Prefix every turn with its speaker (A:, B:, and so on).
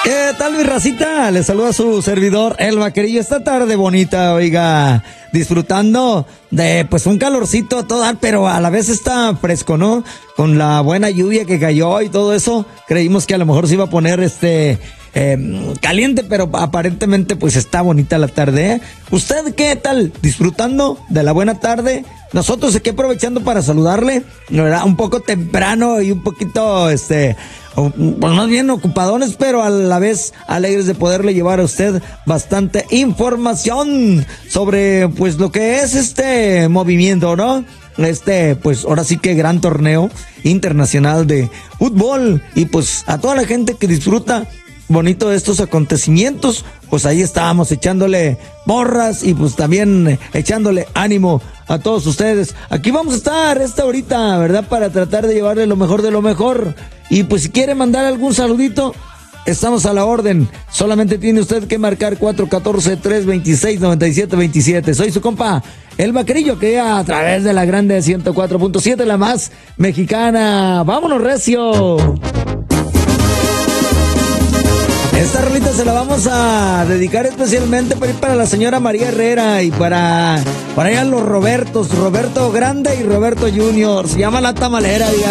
A: ¿Qué tal, mi racita? Les saluda su servidor, el Vaquerillo. Esta tarde bonita, oiga, disfrutando de, pues, un calorcito a todo dar, pero a la vez está fresco, ¿no? Con la buena lluvia que cayó y todo eso, creímos que a lo mejor se iba a poner, caliente, pero aparentemente, pues, está bonita la tarde, ¿eh? ¿Usted qué tal? ¿Disfrutando de la buena tarde? Nosotros aquí aprovechando para saludarle, ¿verdad? Un poco temprano y un poquito, pues más bien ocupadones, pero a la vez alegres de poderle llevar a usted bastante información sobre, pues, lo que es este movimiento, ¿no? Pues ahora sí que gran torneo internacional de fútbol, y pues a toda la gente que disfruta bonito de estos acontecimientos, pues ahí estábamos echándole porras y pues también echándole ánimo a todos ustedes. Aquí vamos a estar esta horita, ¿verdad? Para tratar de llevarle lo mejor de lo mejor. Y pues si quiere mandar algún saludito, estamos a la orden. Solamente tiene usted que marcar 414-326-9727. Soy su compa, el Vaquerillo, que a través de la grande 104.7, la más mexicana. ¡Vámonos, recio! Esta rolita se la vamos a dedicar especialmente para la señora María Herrera y para allá los Robertos, Roberto Grande y Roberto Junior. Se llama La Tamalera, diga.